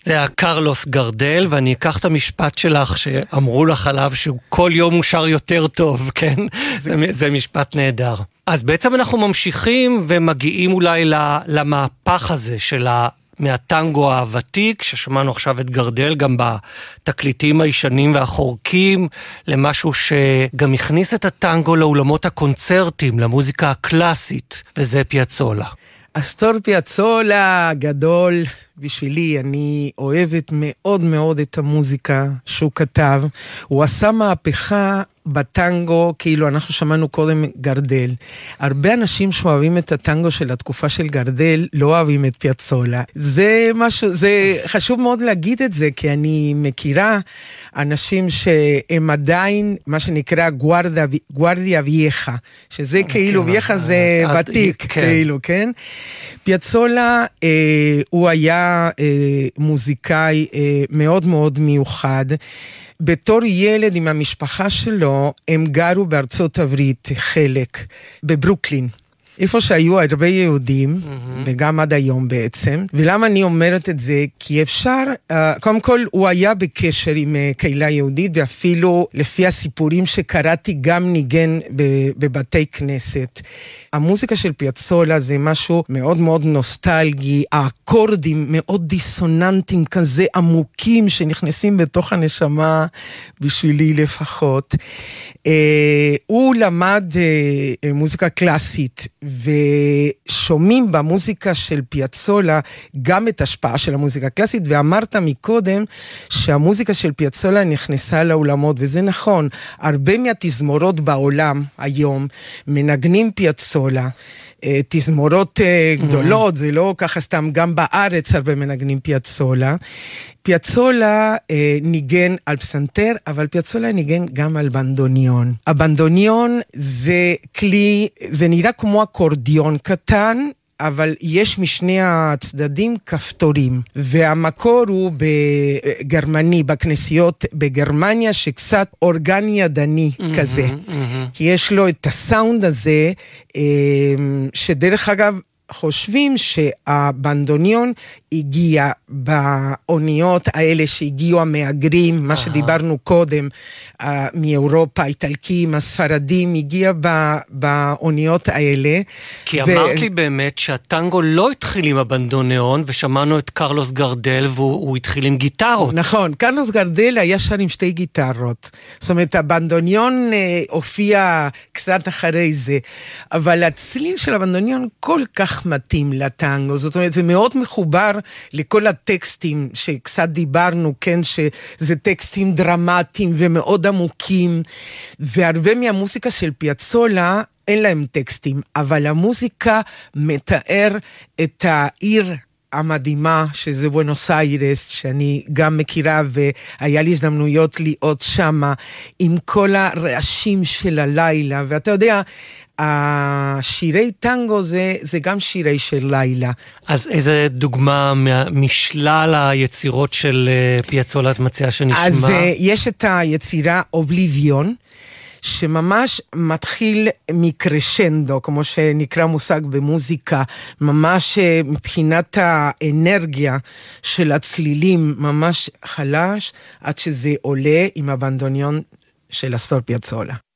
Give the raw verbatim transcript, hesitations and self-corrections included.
זה היה קרלוס גרדל, ואני אקח את המשפט שלך שאמרו לך עליו שהוא כל יום הוא שר יותר טוב, כן? זה, זה משפט נהדר. אז בעצם אנחנו ממשיכים ומגיעים אולי למהפך הזה של ה... מהטנגו הוותיק, ששמענו עכשיו את גרדל, גם בתקליטים הישנים והחורקים, למשהו שגם הכניס את הטנגו לאולמות הקונצרטים, למוזיקה הקלאסית, וזה פיאצולה. אסטור פיאצולה גדול בשבילי, אני אוהבת מאוד מאוד את המוזיקה שהוא כתב. הוא עשה מהפכה בטנגו, כאילו אנחנו שמענו קודם גרדל. הרבה אנשים שאוהבים את הטנגו של התקופה של גרדל, לא אוהבים את פיאצולה. זה משהו, זה חשוב מאוד להגיד את זה, כי אני מכירה אנשים שהם עדיין, מה שנקרא גוארדיה, גוארדיה וייחה, שזה כאילו, וייחה זה ותיק, כאילו, כן? פיאצולה, אה, הוא היה אה, מוזיקאי אה, מאוד מאוד מיוחד. בתור ילד עם המשפחה שלו, הם גרו בארצות הברית, חלק, בברוקלין. איפה שהיו הרבה יהודים, mm-hmm. וגם עד היום בעצם. ולמה אני אומרת את זה? כי אפשר, uh, קודם כל הוא היה בקשר עם uh, קהילה יהודית, ואפילו לפי הסיפורים שקראתי גם ניגן בבתי כנסת. המוזיקה של פיאצולה זה משהו מאוד מאוד נוסטלגי, האקורדים מאוד דיסוננטיים כזה עמוקים שנכנסים בתוך הנשמה, בשבילי לפחות. Uh, הוא למד uh, מוזיקה קלאסית, ושומעים במוזיקה של פיאצולה גם את השפעה של המוזיקה הקלאסית, ואמרת מקודם שהמוזיקה של פיאצולה נכנסה לעולמות, וזה נכון, הרבה מהתזמורות בעולם היום מנגנים פיאצולה, תזמורות גדולות, זה לא ככה סתם, גם בארץ הרבה מנגנים פיאצולה. פיאצולה אה, ניגן על פסנתר, אבל פיאצולה ניגן גם על בנדוניון. הבנדוניון זה כלי, זה נראה כמו אקורדיון קטן, אבל יש משני הצדדים כפתורים, והמקור הוא בגרמני, בכנסיות בגרמניה, שקצת אורגן ידני mm-hmm, כזה. Mm-hmm. כי יש לו את הסאונד הזה, שדרך אגב, חושבים שהבנדוניון הגיע באוניות האלה שהגיעו המאגרים, מה שדיברנו קודם, מאירופה, האיטלקים, הספרדים, הגיע באוניות האלה. כי אמרת לי באמת שהטנגו לא התחיל עם הבנדוניון, ושמענו את קרלוס גרדל, והוא התחיל עם גיטרות. נכון, קרלוס גרדל היה שר עם שתי גיטרות. זאת אומרת, הבנדוניון הופיע קצת אחרי זה, אבל הצליל של הבנדוניון כל כך מתאים לטנגו, זאת אומרת, זה מאוד מחובר לכל הטקסטים שקצת דיברנו, כן, שזה טקסטים דרמטיים ומאוד עמוקים, והרבה מהמוזיקה של פיאצולה אין להם טקסטים, אבל המוזיקה מתאר את העיר המדהימה, שזה בואנוס איירס, שאני גם מכירה, והיה לי הזדמנויות להיות שמה, עם כל הרעשים של הלילה, ואתה יודע, השירי טנגו זה, זה גם שירי של לילה. אז איזה דוגמה משלל היצירות של פיאצולה את מציעה שנשמע? אז יש את היצירה אובליביון, שממש מתחיל מקרשנדו, כמו שנקרא מושג במוזיקה, ממש מבחינת האנרגיה של הצלילים, ממש חלש, עד שזה עולה עם הבנדוניון של אסטור פיאצולה.